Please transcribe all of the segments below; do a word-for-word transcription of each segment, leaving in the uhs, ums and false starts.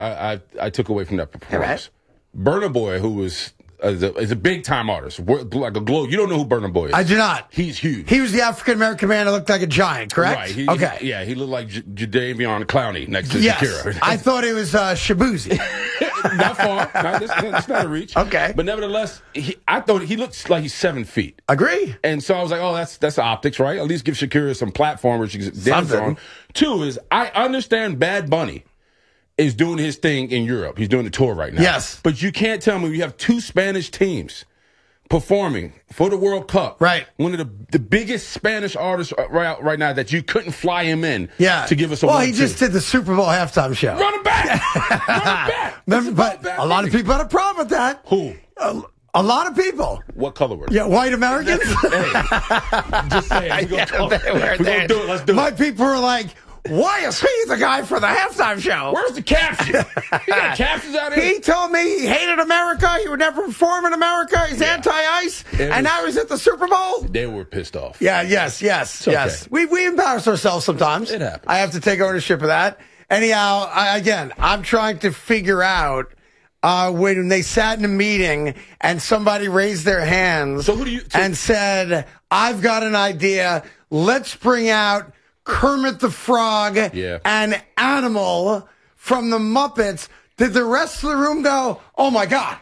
I, I, I took away from that performance. Right. Burna Boy, who was is a, is a big time artist, like a glow. You don't know who Burna Boy is? I do not. He's huge. He was the African American man that looked like a giant, correct? Right. He, okay. He, yeah, he looked like J- Jadavion Clowney next to yes. Shakira. I thought it was uh, Shabuzi. Not far. Not, that's, that's not a reach. Okay. But nevertheless, he, I thought he looks like he's seven feet. Agree. And so I was like, oh, that's that's optics, right? At least give Shakira some platform where she can dance Something. on. Two is, I understand Bad Bunny is doing his thing in Europe. He's doing the tour right now. Yes. But you can't tell me you have two Spanish teams performing for the World Cup. Right. One of the the biggest Spanish artists right, right now that you couldn't fly him in yeah. to give us a Well, one, he just two. did the Super Bowl halftime show. Run it back! Run it back! Remember, but Bad a lot of Bunny. people had a problem with that. Who? A, a lot of people. What color were they? Yeah, white Americans. Hey, just saying. We're Yeah, going they were to there. do it. Let's do My it. people were like, why is he the guy for the halftime show? Where's the caption? You got captions out here? He told me he hated America. He would never perform in America. He's Yeah. anti-ice. It And was- now he's at the Super Bowl. They were pissed off. Yeah, yes, yes, okay. yes. We we embarrass ourselves sometimes. It happens. I have to take ownership of that. Anyhow, I, again, I'm trying to figure out uh, when they sat in a meeting and somebody raised their hands So who do you- so- and said, I've got an idea. Let's bring out Kermit the Frog Yeah. and Animal from the Muppets. Did the rest of the room go, oh, my God,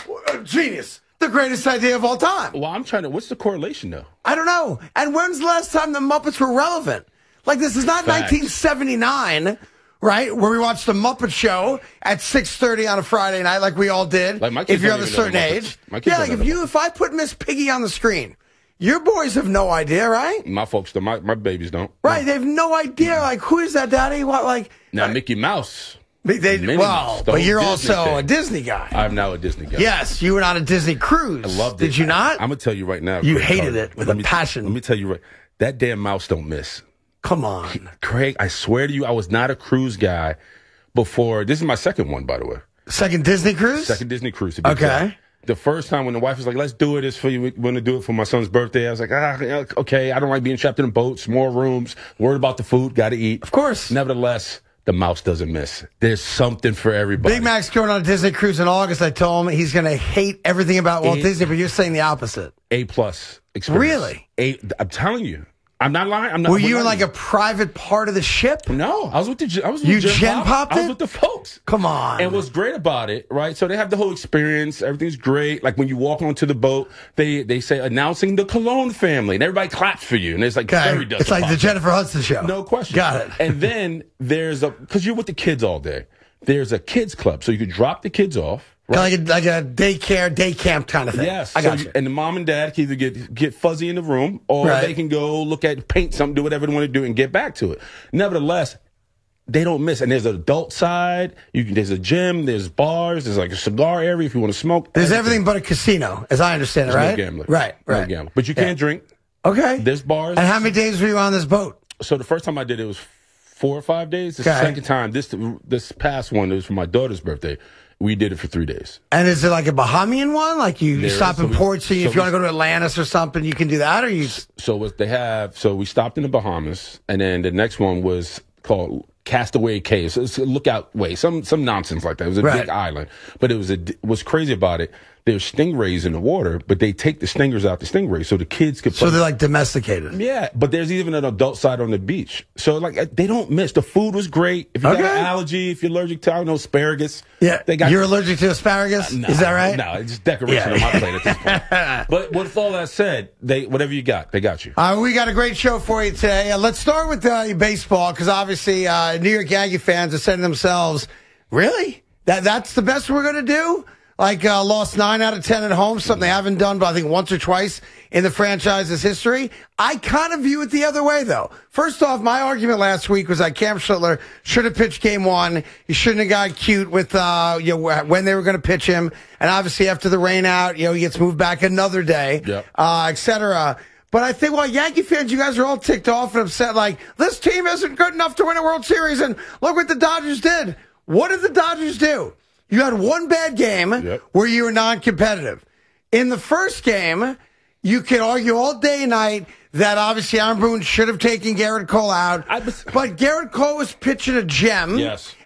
genius, the greatest idea of all time? Well, I'm trying to. What's the correlation, though? I don't know. And when's the last time the Muppets were relevant? Like, this is not Facts. nineteen seventy-nine, right? Where we watched the Muppet Show at six thirty on a Friday night, like we all did. Like, my kids if you're don't of a even know certain the Muppets. age. My kids Yeah, don't like know if the you, if I put Miss Piggy on the screen, your boys have no idea, right? My folks, don't- my my babies don't. Right, they have no idea. Like, who is that, Daddy? What, like? Now, uh, Mickey Mouse. they, they- Minnie well, Mouse, the but whole you're Disney also thing. a Disney guy. I'm now a Disney guy. Yes, you went on a Disney cruise. I loved it. Did you not? I'm gonna tell you right now. You Craig hated Carter, it with let a me- passion. Let me tell you right. That damn mouse don't miss. Come on. Craig, I swear to you, I was not a cruise guy before. This is my second one, by the way. Second Disney cruise? Second Disney cruise. To be Okay. exact. The first time when the wife was like, let's do it, it's for you. We want to do it for my son's birthday. I was like, ah, okay, I don't like being trapped in boats, more rooms, worried about the food, got to eat. Of course. Nevertheless, the mouse doesn't miss. There's something for everybody. Big Mac's going on a Disney cruise in August. I told him he's going to hate everything about Walt It- Disney, but you're saying the opposite. A plus experience. Really? A, I'm telling you. I'm not lying. I'm not. Were I'm you not in like a lying. private part of the ship? No, I was with the. I was with You Gen gen Pop. popped I was it? with the folks. Come on. And what's great about it, right? So they have the whole experience. Everything's great. Like when you walk onto the boat, they they say announcing the Cologne family, and everybody claps for you, and it's like Okay. fairy dust. It's like the pops up. Jennifer Hudson show. No question. Got it. And then there's a because you're with the kids all day. There's a kids club, so you could drop the kids off. Right? Like a, like a daycare, day camp kind of thing. Yes, I got so you. And the mom and dad can either get get fuzzy in the room, or Right. they can go look at paint something, do whatever they want to do, and get back to it. Nevertheless, they don't miss. And there's an adult side. You can. There's a gym. There's bars. There's like a cigar area if you want to smoke. There's everything but a casino, as I understand it, There's right? no gambling. Right, No right. gambling. But you Yeah. can't drink. Okay. There's bars. And how many days were you on this boat? So the first time I did it was four or five days. The Okay. second time, this this past one, it was for my daughter's birthday. We did it for three days. And is it like a Bahamian one? Like you, you There stop is. in So we- port, so, so if you want to we- go to Atlantis or something, you can do that, or you... So what they have, so we stopped in the Bahamas, and then the next one was called Castaway Cay. So it's a lookout way, some some nonsense like that. It was a Right. big island, but it was a. What's crazy about it? There's stingrays in the water, but they take the stingers out the stingrays so the kids could. So play. they're like domesticated. Yeah, but there's even an adult side on the beach. So like they don't miss. The food was great. If you got Okay. an allergy, if you're allergic to I don't know asparagus, Yeah. they got. You're allergic to asparagus? No, is that right? No, it's just decoration Yeah. on my plate at this point. But with all that said, they whatever you got, they got you. Uh, we got a great show for you today. Uh, let's start with uh, baseball, because obviously uh, New York Yankee fans are saying to themselves, really? That That's the best we're going to do? Like uh, lost nine out of ten at home, something they haven't done, but I think once or twice in the franchise's history. I kind of view it the other way, though. First off, my argument last week was that Cam Schuttler should have pitched game one. He shouldn't have got cute with uh, you know, when they were going to pitch him. And obviously after the rain out, you know, he gets moved back another day, Yep. uh, et cetera. But I think, well, Yankee fans, you guys are all ticked off and upset, like, this team isn't good enough to win a World Series, and look what the Dodgers did. What did the Dodgers do? You had one bad game Yep. where you were non-competitive. In the first game, you can argue all day and night that obviously Aaron Boone should have taken Garrett Cole out. I was- but Garrett Cole was pitching a gem. Yes.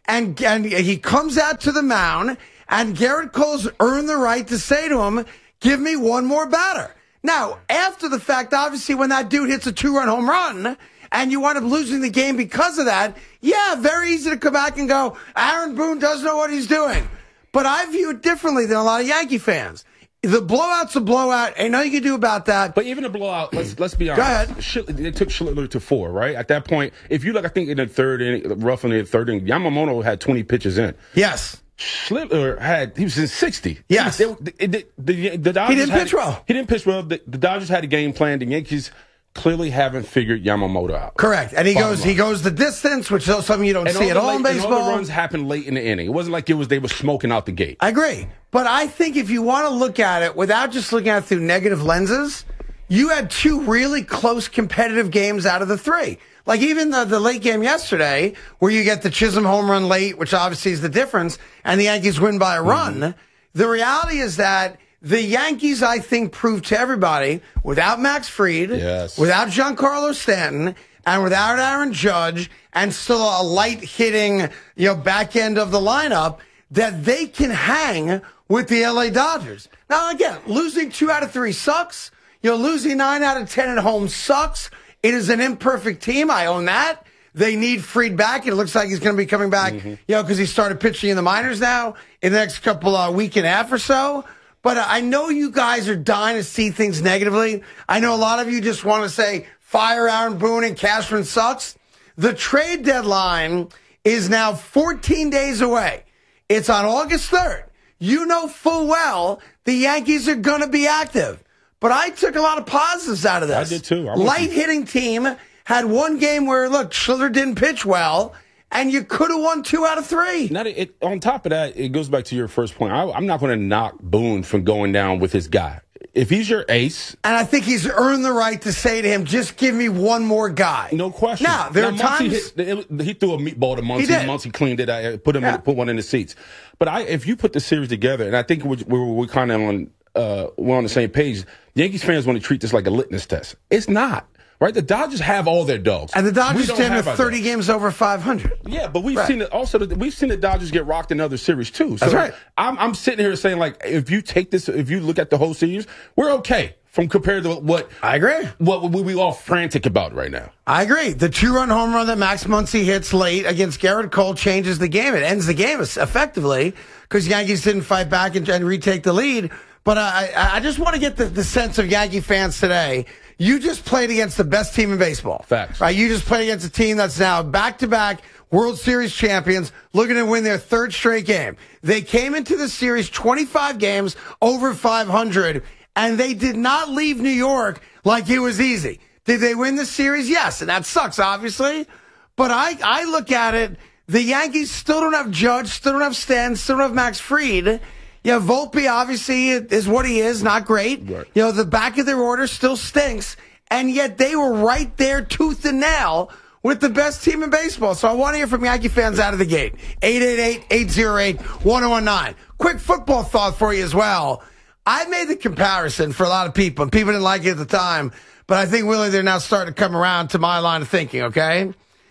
and, and he comes out to the mound, and Garrett Cole's earned the right to say to him, give me one more batter. Now, after the fact, obviously, when that dude hits a two-run home run, and you wind up losing the game because of that, yeah, very easy to come back and go, Aaron Boone doesn't know what he's doing. But I view it differently than a lot of Yankee fans. The blowout's a blowout. Ain't nothing you can do about that. But even a blowout, let's let's be honest. Go ahead. Sh- they took Schlittler to four, right? At that point, if you look, I think in the third inning, roughly in the third inning, Yamamoto had twenty pitches in. Yes. Schlittler had, he was in sixty. Yes. They, they, the, the, the Dodgers he didn't had, pitch well. He didn't pitch well. The, the Dodgers had a game plan. The Yankees clearly haven't figured Yamamoto out. Correct. And he Bottom goes line. he goes the distance, which is something you don't and see all at all late, in baseball. And all the runs happened late in the inning. It wasn't like it was they were smoking out the gate. I agree. But I think if you want to look at it without just looking at it through negative lenses, you had two really close competitive games out of the three. Like even the, the late game yesterday, where you get the Chisholm home run late, which obviously is the difference, and the Yankees win by a run. Mm-hmm. The reality is that the Yankees, I think, proved to everybody, without Max Fried, yes. without Giancarlo Stanton, and without Aaron Judge, and still a light-hitting, you know, back end of the lineup, that they can hang with the L A Dodgers. Now, again, losing two out of three sucks. You know, losing nine out of ten at home sucks. It is an imperfect team. I own that. They need Fried back. It looks like he's going to be coming back, mm-hmm. you know, because he started pitching in the minors now in the next couple uh, week and a half or so. But uh, I know you guys are dying to see things negatively. I know a lot of you just want to say, fire Aaron Boone and Cashman sucks. The trade deadline is now fourteen days away. It's on August third. You know full well the Yankees are going to be active. But I took a lot of positives out of this. I did too. Light-hitting team, had one game where, look, Schiller didn't pitch well, and you could have won two out of three. Not it, on top of that, it goes back to your first point. I, I'm not going to knock Boone from going down with his guy. If he's your ace. And I think he's earned the right to say to him, just give me one more guy. No question. Now, there now, are times. Hit, he threw a meatball to Muncy. He did. Muncy cleaned it out, put, him yeah. in, put one in the seats. But I, if you put the series together, and I think we're, we're, we're kind of on, uh, we're on the same page, Yankees fans want to treat this like a litmus test. It's not. Right? The Dodgers have all their dogs. And the Dodgers stand with thirty games over five hundred. Yeah, but we've right. seen it also. We've seen the Dodgers get rocked in other series too. So That's right. I'm, I'm sitting here saying, like, if you take this, if you look at the whole series, we're okay from compared to what I agree. What we, we all frantic about right now. I agree. The two-run home run that Max Muncy hits late against Garrett Cole changes the game. It ends the game effectively because Yankees didn't fight back and, and retake the lead. But I, I just want to get the, the sense of Yankee fans today. You just played against the best team in baseball. Facts. Right? You just played against a team that's now back-to-back World Series champions looking to win their third straight game. They came into the series twenty-five games over five hundred, and they did not leave New York like it was easy. Did they win the series? Yes, and that sucks, obviously. But I, I look at it, the Yankees still don't have Judge, still don't have Stanton, still don't have Max Fried. Yeah, Volpe obviously is what he is, not great. Right. You know, the back of their order still stinks, and yet they were right there tooth and nail with the best team in baseball. So I want to hear from Yankee fans out of the gate. eight eight eight, eight oh eight, one oh one nine. Quick football thought for you as well. I made the comparison for a lot of people, and people didn't like it at the time, but I think, Willie, they're now starting to come around to my line of thinking, okay?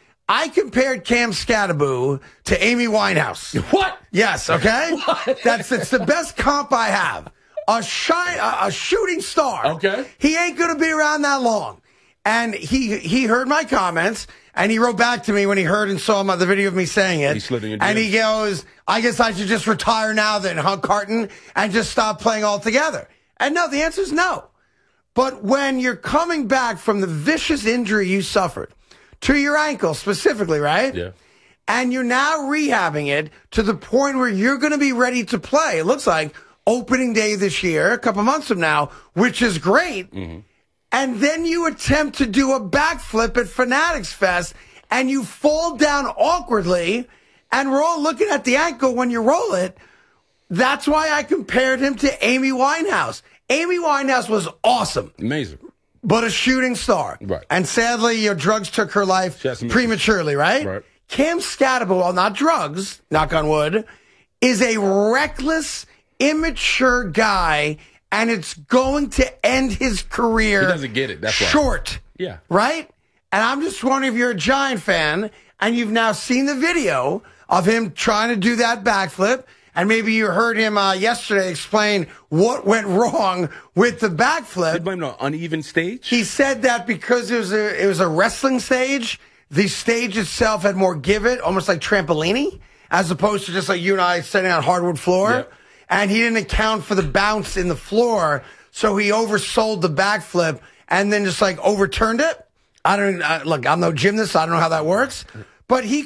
I compared Cam Scatterbo to Amy Winehouse. What? Yes, okay? What? That's it's the best comp I have. A shine, a, a shooting star. Okay. He ain't going to be around that long. And he he heard my comments, and he wrote back to me when he heard and saw my, the video of me saying it. He slid in your and D Ms. he goes, I guess I should just retire now then, huh, Carton, and just stop playing altogether. And no, the answer is no. But when you're coming back from the vicious injury you suffered, to your ankle specifically, right? Yeah. And you're now rehabbing it to the point where you're going to be ready to play. It looks like opening day this year, a couple months from now, which is great. Mm-hmm. And then you attempt to do a backflip at Fanatics Fest, and you fall down awkwardly, and we're all looking at the ankle when you roll it. That's why I compared him to Amy Winehouse. Amy Winehouse was awesome. Amazing. But a shooting star. Right. And sadly, your drugs took her life prematurely, right? Right. Cam Scatterbo, well, not drugs, knock on wood, is a reckless, immature guy, and it's going to end his career He doesn't get it. That's why. short. Yeah. Right? And I'm just wondering if you're a Giant fan and you've now seen the video of him trying to do that backflip. And maybe you heard him uh, yesterday explain what went wrong with the backflip. They blamed it on uneven stage? He said that because it was a, it was a wrestling stage, the stage itself had more give it, almost like trampolini, as opposed to just like you and I sitting on hardwood floor. Yep. And he didn't account for the bounce in the floor, so he oversold the backflip and then just like overturned it. I don't uh, look. I'm no gymnast. So I don't know how that works. But he